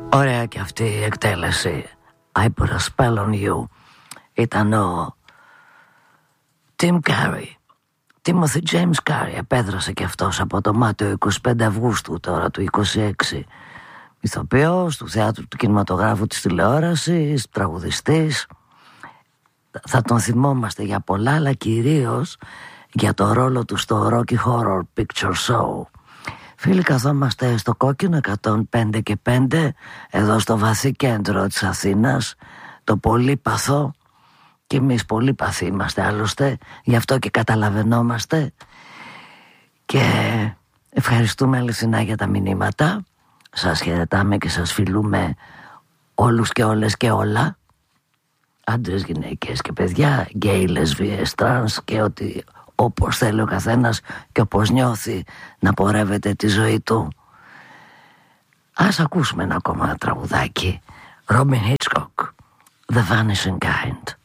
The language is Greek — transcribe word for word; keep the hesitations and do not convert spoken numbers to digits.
Ωραία και αυτή η εκτέλεση. I put a spell on you. Ήταν ο Tim Curry, Timothy James Curry. Επέδρασε και αυτός από το Μάτιο είκοσι πέντε Αυγούστου τώρα του είκοσι έξι. Ηθοποιός του θεάτρου, του κινηματογράφου, της τηλεόρασης, τραγουδιστής. Θα τον θυμόμαστε για πολλά, αλλά κυρίως για το ρόλο του στο Rocky Horror Picture Show. Φίλοι, καθόμαστε στο κόκκινο εκατόν πέντε και πέντε, εδώ στο βαθύ κέντρο της Αθήνας, το πολύπαθο, και εμείς πολύπαθοι είμαστε άλλωστε, γι' αυτό και καταλαβαίνόμαστε, και ευχαριστούμε αληθινά για τα μηνύματα. Σας χαιρετάμε και σας φιλούμε όλους και όλες και όλα, άντρες, γυναίκες και παιδιά, γκέι, λεσβίες, τρανς και ότι όπως θέλει ο καθένας και όπως νιώθει να πορεύεται τη ζωή του. Ας ακούσουμε ένα ακόμα τραγουδάκι. Robin Hitchcock, The Vanishing Kind.